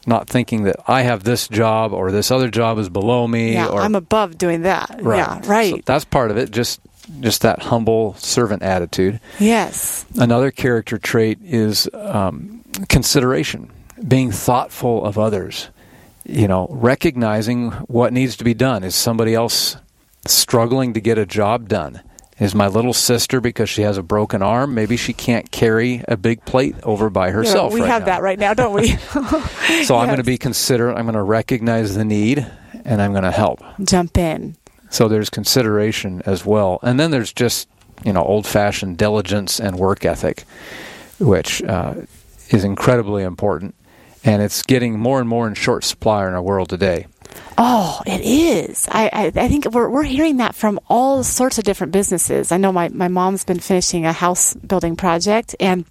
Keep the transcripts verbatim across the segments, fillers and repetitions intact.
not thinking that I have this job or this other job is below me. Yeah, or, I'm above doing that. Right. Yeah, right. So that's part of it, just just that humble servant attitude. Yes. Another character trait is um, consideration, being thoughtful of others. You know, recognizing what needs to be done. Is somebody else struggling to get a job done? Is my little sister, because she has a broken arm, maybe she can't carry a big plate over by herself? Yeah, we right have now. that right now, don't we? So Yes. I'm going to be considerate. I'm going to recognize the need, and I'm going to help. Jump in. So there's consideration as well. And then there's just, you know, old-fashioned diligence and work ethic, which uh, is incredibly important. And it's getting more and more in short supply in our world today. Oh, it is. I, I, I think we're we're hearing that from all sorts of different businesses. I know my, my mom's been finishing a house building project, and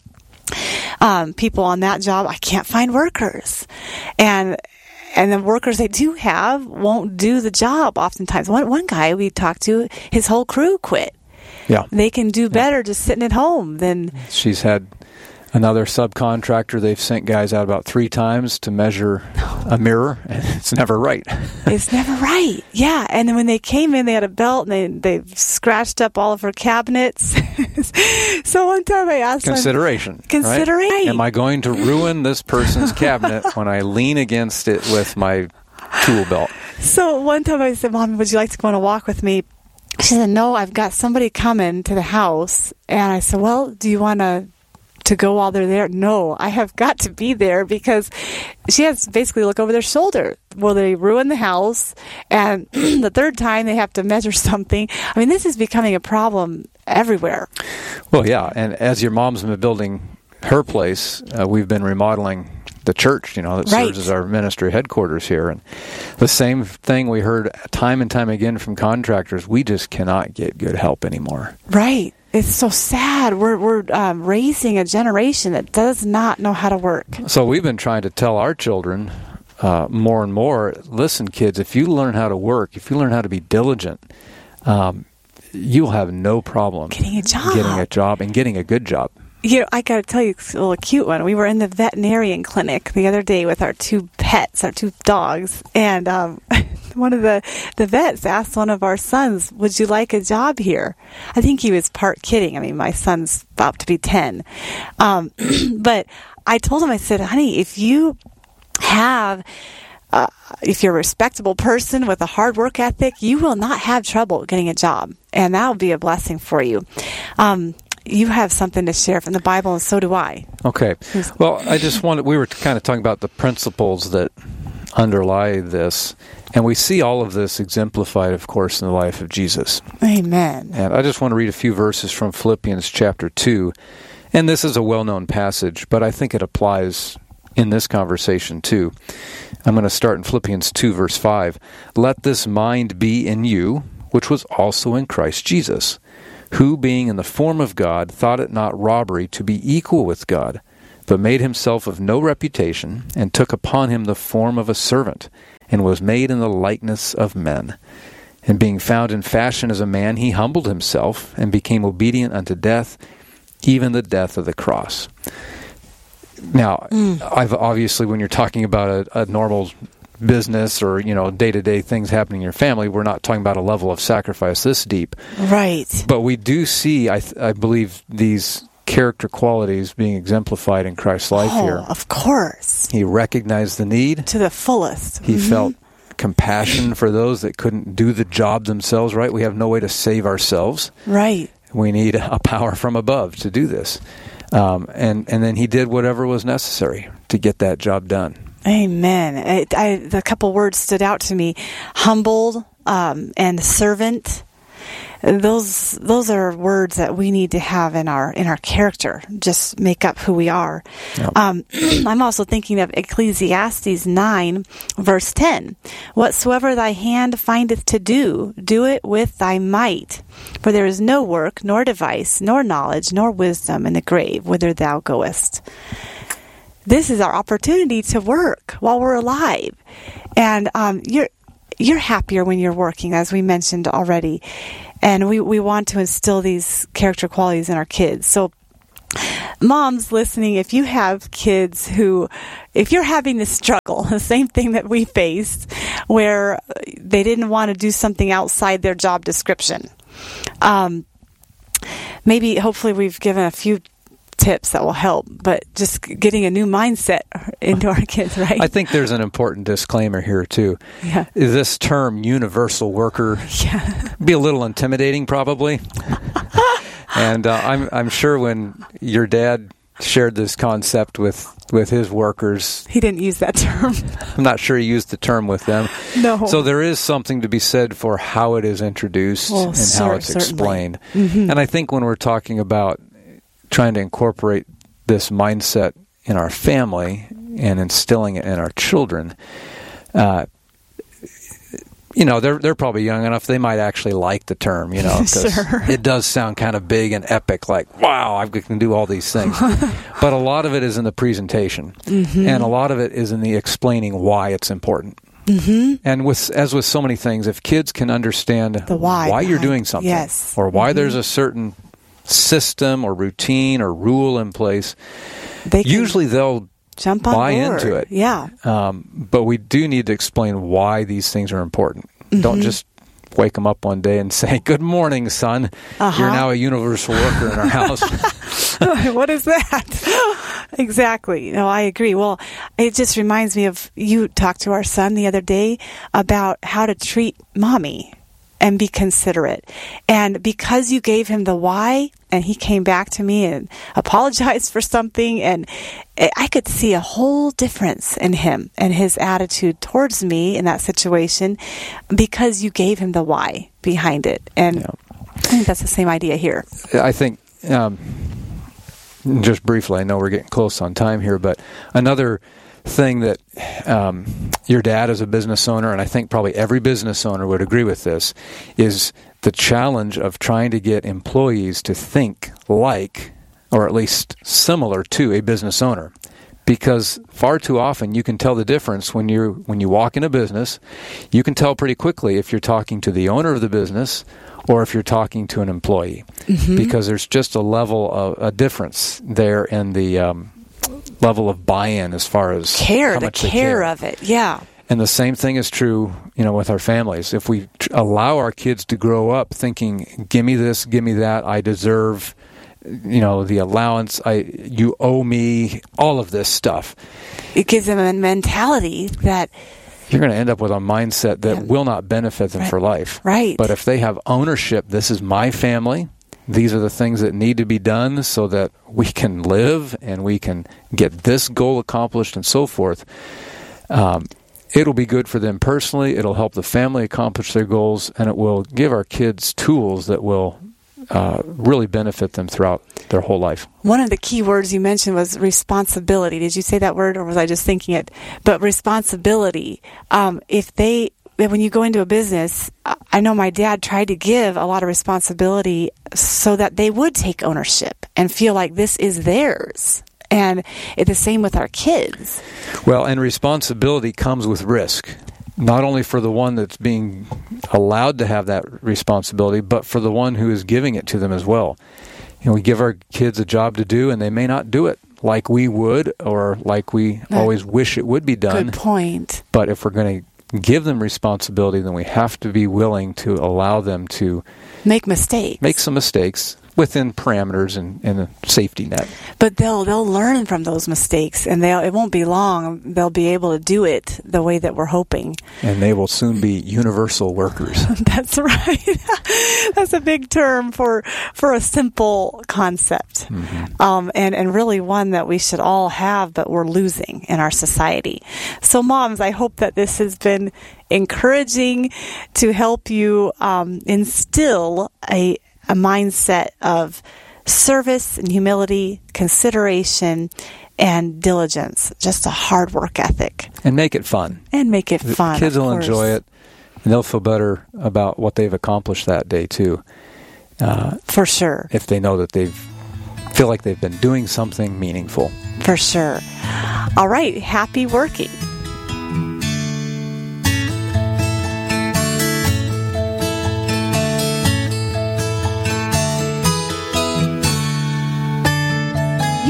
um, people on that job, I can't find workers. And and the workers they do have won't do the job oftentimes. One one guy we talked to, his whole crew quit. Yeah. They can do better yeah. just sitting at home than... She's had another subcontractor. They've sent guys out about three times to measure a mirror, and it's never right. It's never right. Yeah. And then when they came in, they had a belt, and they, they scratched up all of her cabinets. So one time I asked Consideration. Them, Consideration. Right? Am I going to ruin this person's cabinet when I lean against it with my tool belt? So one time I said, Mom, would you like to go on a walk with me? She said, no, I've got somebody coming to the house. And I said, well, do you want to to go while they're there? No, I have got to be there, because she has to basically look over their shoulder. Will they ruin the house? And the third time they have to measure something. I mean, this is becoming a problem everywhere. Well, yeah. And as your mom's been building her place, uh, we've been remodeling the church, you know, that right. serves as our ministry headquarters here. And the same thing we heard time and time again from contractors, we just cannot get good help anymore. Right. It's so sad. We're we're um, raising a generation that does not know how to work. So we've been trying to tell our children uh, more and more, listen, kids, if you learn how to work, if you learn how to be diligent, um, you'll have no problem getting a job, getting a job and getting a good job. You know, I got to tell you a little cute one. We were in the veterinarian clinic the other day with our two pets, our two dogs, and um, one of the, the vets asked one of our sons, would you like a job here? I think he was part kidding. I mean, my son's about to be ten. Um, but I told him, I said, honey, if you have... Uh, if you're a respectable person with a hard work ethic, you will not have trouble getting a job, and that will be a blessing for you. Um, you have something to share from the Bible, and so do I. Okay. Well, I just wanted, we were kind of talking about the principles that underlie this, and we see all of this exemplified, of course, in the life of Jesus. Amen. And I just want to read a few verses from Philippians chapter two, and this is a well-known passage, but I think it applies in this conversation too. I'm going to start in Philippians two, verse five. Let this mind be in you, which was also in Christ Jesus, who, being in the form of God, thought it not robbery to be equal with God, but made himself of no reputation, and took upon him the form of a servant, and was made in the likeness of men. And being found in fashion as a man, he humbled himself, and became obedient unto death, even the death of the cross. Now, mm. I've obviously, when you're talking about a, a normal business or, you know, day-to-day things happening in your family, we're not talking about a level of sacrifice this deep. Right. But we do see, I, th- I believe, these character qualities being exemplified in Christ's life oh, here. Of course. He recognized the need. To the fullest. He mm-hmm. felt compassion for those that couldn't do the job themselves, right? We have no way to save ourselves. Right. We need a power from above to do this. Um, and, and then he did whatever was necessary to get that job done. Amen. I, I, the couple words stood out to me: humbled um, and servant. Those those are words that we need to have in our in our character. Just make up who we are. Yep. Um, I'm also thinking of Ecclesiastes nine, verse ten. Whatsoever thy hand findeth to do, do it with thy might. For there is no work, nor device, nor knowledge, nor wisdom in the grave whither thou goest. This is our opportunity to work while we're alive, and um, you're you're happier when you're working, as we mentioned already. And we, we want to instill these character qualities in our kids. So Moms listening, if you have kids who, if you're having this struggle, the same thing that we faced, where they didn't want to do something outside their job description, um, maybe, hopefully we've given a few tips that will help, but just getting a new mindset into our kids, right? I think there's an important disclaimer here, too. Yeah. This term, universal worker, yeah. be a little intimidating, probably. And uh, I'm I'm sure when your dad shared this concept with, with his workers, he didn't use that term. I'm not sure he used the term with them. No. So there is something to be said for how it is introduced well, and sir, how it's certainly. explained. Mm-hmm. And I think when we're talking about trying to incorporate this mindset in our family and instilling it in our children, uh, you know, they're they're probably young enough, they might actually like the term, you know, because sure. it does sound kind of big and epic, like, wow, I can do all these things. But a lot of it is in the presentation, mm-hmm. and a lot of it is in the explaining why it's important. Mm-hmm. And with as with so many things, if kids can understand the why, why you're doing something, yes. or why mm-hmm. there's a certain system or routine or rule in place, they usually they'll jump on buy board. into it. Yeah. Um, but we do need to explain why these things are important. Mm-hmm. Don't just wake them up one day and say, "Good morning, son. Uh-huh. You're now a universal worker in our house." What is that? Exactly. No, I agree. Well, it just reminds me of, you talked to our son the other day about how to treat mommy and be considerate. And because you gave him the why, and he came back to me and apologized for something, and I could see a whole difference in him and his attitude towards me in that situation because you gave him the why behind it. And yeah. I think that's the same idea here. I think, um, just briefly, I know we're getting close on time here, but another thing that um, your dad as a business owner, and I think probably every business owner would agree with this, is the challenge of trying to get employees to think like, or at least similar to, a business owner. Because far too often you can tell the difference when you when you walk in a business. You can tell pretty quickly if you're talking to the owner of the business or if you're talking to an employee, mm-hmm. because there's just a level of a difference there in the um, level of buy-in as far as care, how the much care, they care of it. Yeah. And the same thing is true, you know, with our families. If we tr- allow our kids to grow up thinking, "Give me this, give me that, I deserve, you know, the allowance, I you owe me," all of this stuff, it gives them a mentality that you're going to end up with a mindset that yeah. will not benefit them right. for life. Right. But if they have ownership, this is my family. These are the things that need to be done so that we can live and we can get this goal accomplished and so forth. Um, it'll be good for them personally. It'll help the family accomplish their goals, and it will give our kids tools that will uh, really benefit them throughout their whole life. One of the key words you mentioned was responsibility. Did you say that word, or was I just thinking it? But responsibility. Um, if they, when you go into a business, I know my dad tried to give a lot of responsibility so that they would take ownership and feel like this is theirs. And it's the same with our kids. Well, and responsibility comes with risk. Not only for the one that's being allowed to have that responsibility, but for the one who is giving it to them as well. You know, we give our kids a job to do, and they may not do it like we would or like we that, always wish it would be done. Good point. But if we're going to give them responsibility, then we have to be willing to allow them to make mistakes. Make some mistakes within parameters and, and a safety net. But they'll they'll learn from those mistakes, and they it won't be long. They'll be able to do it the way that we're hoping. And they will soon be universal workers. That's right. That's a big term for for a simple concept, mm-hmm. um, and and really one that we should all have, but we're losing in our society. So, moms, I hope that this has been encouraging to help you um, instill a a mindset of service and humility, consideration, and diligence. Just a hard work ethic. And make it fun. And make it fun. The kids will enjoy it, and they'll feel better about what they've accomplished that day, too. Uh, For sure. If they know that they feel like they've been doing something meaningful. For sure. All right. Happy working.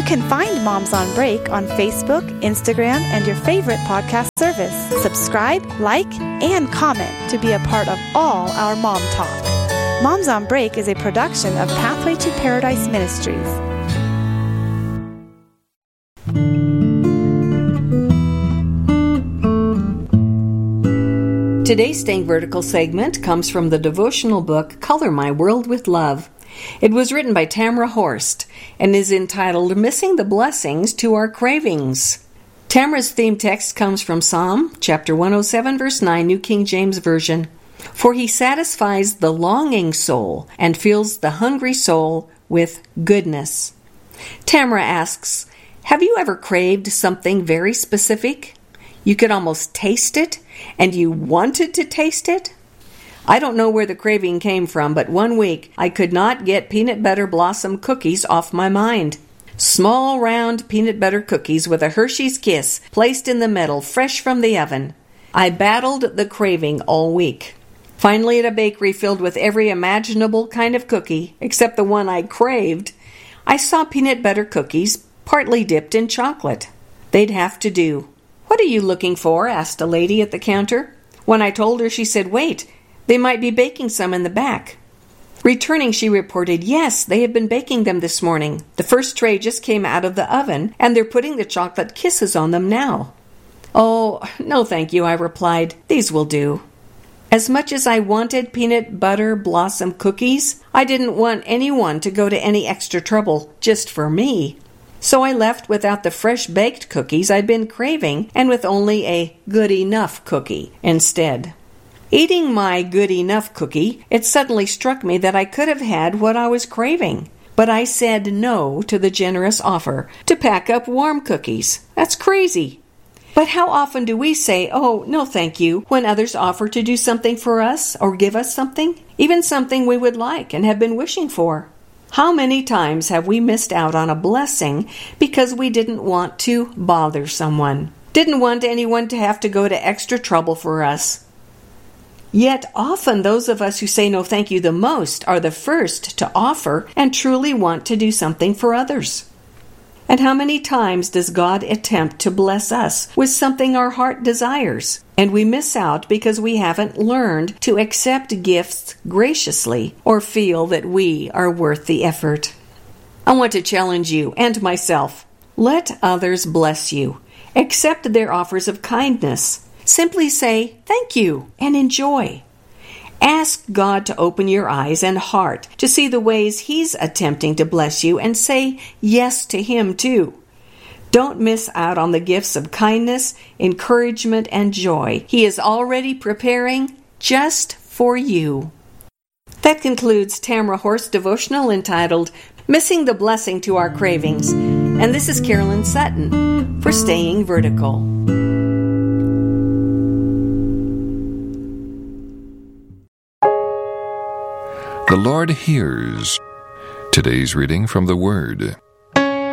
can find Moms on Break on Facebook, Instagram, and your favorite podcast service. Subscribe, like, and comment to be a part of all our mom talk. Moms on Break is a production of Pathway to Paradise Ministries. Today's Staying Vertical segment comes from the devotional book Color My World with Love. It was written by Tamara Horst and is entitled Missing the Blessings to Our Cravings. Tamara's theme text comes from Psalm chapter one oh seven, verse nine, New King James Version. For he satisfies the longing soul and fills the hungry soul with goodness. Tamara asks, have you ever craved something very specific? You could almost taste it, and you wanted to taste it? I don't know where the craving came from, but one week I could not get peanut butter blossom cookies off my mind. Small, round peanut butter cookies with a Hershey's Kiss placed in the middle, fresh from the oven. I battled the craving all week. Finally, at a bakery filled with every imaginable kind of cookie, except the one I craved, I saw peanut butter cookies partly dipped in chocolate. They'd have to do. What are you looking for? Asked a lady at the counter. When I told her, she said, wait, they might be baking some in the back. Returning, she reported, yes, they have been baking them this morning. The first tray just came out of the oven, and they're putting the chocolate kisses on them now. Oh, no thank you, I replied. These will do. As much as I wanted peanut butter blossom cookies, I didn't want anyone to go to any extra trouble just for me. So I left without the fresh-baked cookies I'd been craving and with only a good-enough cookie instead. Eating my good-enough cookie, it suddenly struck me that I could have had what I was craving. But I said no to the generous offer to pack up warm cookies. That's crazy. But how often do we say, oh, no thank you, when others offer to do something for us or give us something, even something we would like and have been wishing for? How many times have we missed out on a blessing because we didn't want to bother someone, didn't want anyone to have to go to extra trouble for us? Yet often those of us who say no thank you the most are the first to offer and truly want to do something for others. And how many times does God attempt to bless us with something our heart desires, and we miss out because we haven't learned to accept gifts graciously or feel that we are worth the effort? I want to challenge you and myself. Let others bless you. Accept their offers of kindness. Simply say thank you and enjoy. Ask God to open your eyes and heart to see the ways He's attempting to bless you and say yes to Him too. Don't miss out on the gifts of kindness, encouragement, and joy He is already preparing just for you. That concludes Tamara Horst's devotional entitled Missing the Blessing to Our Cravings. And this is Carolyn Sutton for Staying Vertical. The Lord hears. Today's reading from the Word.